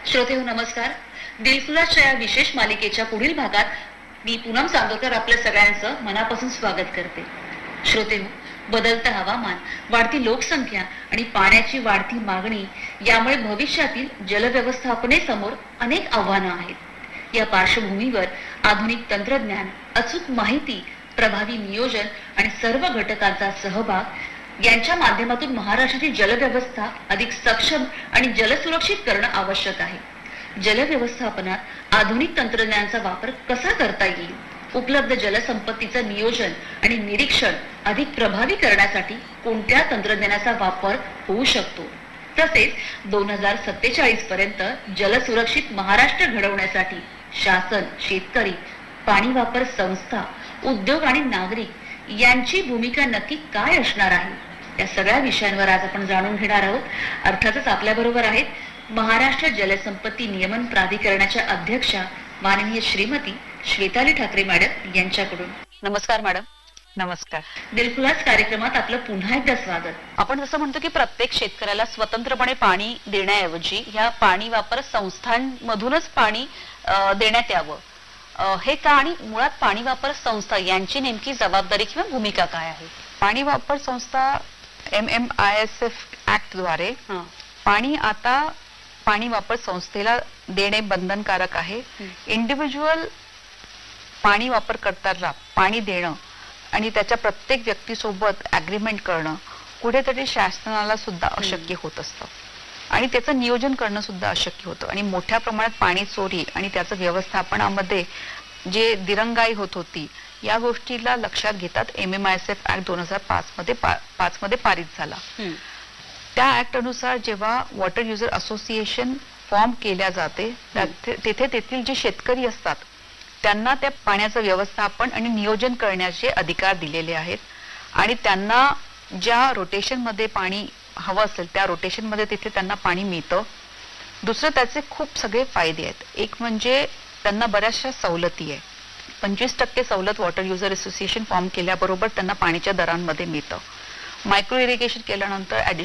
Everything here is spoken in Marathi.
श्रोतेहो नमस्कार. दिलखुलासच्या या विशेष मालिकेच्या पुढील भागात मी पूनम चांदोरकर आपल्या सगळ्यांचं मनापासून स्वागत करते. श्रोतेहो, बदलतं हवामान, वाढती लोकसंख्या आणि पाण्याची वाढती मागणी यामुळे भविष्यातील जलव्यवस्थापनेसमोर अनेक आव्हानं आहेत. या पार्श्वभूमीवर आधुनिक तंत्रज्ञान, अचूक माहिती, प्रभावी नियोजन आणि सर्व घटकांचा सहभाग यांच्या माध्यमातून महाराष्ट्राची जलव्यवस्था अधिक सक्षम आणि जलसुरक्षित करणं आवश्यक आहे. जलव्यवस्थापनात आधुनिक तंत्रज्ञानाचा वापर कसा करता येईल, उपलब्ध जलसंपत्तीचं नियोजन आणि निरीक्षण अधिक प्रभावी करण्यासाठी कोणत्या तंत्रज्ञानाचा वापर होऊ शकतो, तसेच 2047 पर्यंत जलसुरक्षित महाराष्ट्र घडवण्यासाठी शासन, शेतकरी, पाणी वापर संस्था, उद्योग आणि नागरिक यांची भूमिका नक्की काय असणार आहे, या सगळ्या विषयांवर आज आपण जाणून घेणार आहोत. अर्थातच आपल्या बरोबर आहेत महाराष्ट्र जलसंपत्ती नियमन प्राधिकरणाच्या अध्यक्षा माननीय श्रीमती श्वेताली ठाकरे मॅडम यांच्याकडून. नमस्कार मॅडम. नमस्कार. दिलखुलास कार्यक्रमात आपलं पुन्हा एकदा स्वागत. आपण जसं म्हणतो की प्रत्येक शेतकऱ्याला स्वतंत्रपणे पाणी देण्याऐवजी ह्या पाणी वापर संस्थांमधूनच पाणी देण्यात यावं, हे का आणि मुळात पाणी वापर संस्था यांची नेमकी जबाबदारी किंवा भूमिका काय आहे? पाणी वापर संस्था MMISF ऍक्ट द्वारे पाणी आता पाणी वापर संस्थेला देणे बंधनकारक आहे. इंडिव्हिज्युअल पाणी वापरकर्त्याला पाणी देणं आणि त्याच्या प्रत्येक व्यक्तीसोबत ऍग्रीमेंट करणं कुठेतरी शासनाला सुद्धा अशक्य होत असतं आणि त्याचं नियोजन करणं सुद्धा अशक्य होतं. आणि मोठ्या प्रमाणात पाणी चोरी आणि त्याचं व्यवस्थापनामध्ये जे दिरंगाई होत होती, या गोष्टीला लक्षात घेतात MMISF ऍक्ट 2005 मध्ये पारित झाला. त्या ऍक्ट अनुसार जेव्हा वॉटर युजर असोसिएशन फॉर्म केल्या जाते, तेथे तेथील जे शेतकरी असतात त्यांना त्या पाण्याचं व्यवस्थापन आणि नियोजन करण्याचे अधिकार दिलेले आहेत आणि त्यांना ज्या रोटेशन मध्ये पाणी हवं असेल त्या रोटेशन मध्ये तिथे त्यांना पाणी मिळतं. दुसरं त्याचे खूप सगळे फायदे आहेत. एक म्हणजे त्यांना बऱ्याचशा सवलती आहे. 25% सवलत वॉटर युजर असोसिएशन फॉर्म केल्याबरोबर त्यांना पाण्याच्या दरांमध्ये मिळतं. मायक्रो इरिगेशन केल्यानंतर